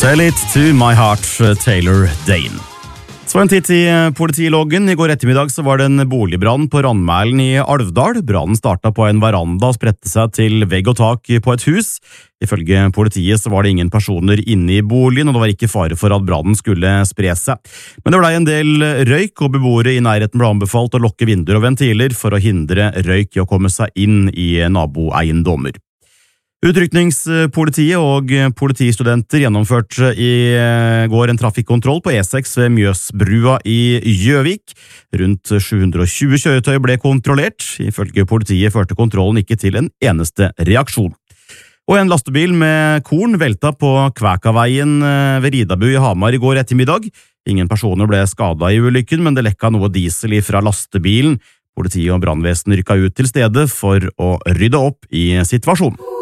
Tell it to my heart, Taylor Dane. Så en titt i politiloggen. I går ettermiddag så var det en boligbrann på Randmælen i Alvdal. Brannen startet på en veranda og spredte seg til vegg og tak på et hus. Ifølge politiet så var det ingen personer inne i boligen, og det var ikke fare for at brannen skulle spre seg. Men det ble en del røyk, og beboere i nærheten ble anbefalt å lukke vinduer og ventiler for å hindre røyk i å komme seg inn i naboeiendommer. Utrykningspolitiet og politistudenter gjennomførte i går en trafikkontroll på E6 ved Mjøsbrua i Gjøvik. Rundt 720 kjøretøy ble kontrollert. Ifølge politiet førte kontrollen ikke til en eneste reaksjon. Og en lastebil med korn velta på Kvækaveien ved Ridabu i Hamar i går ettermiddag. Ingen personer ble skadet i ulykken, men det lekka noe diesel fra lastebilen. Politiet og brannvesen rykket ut til stedet for å rydde opp i situasjonen.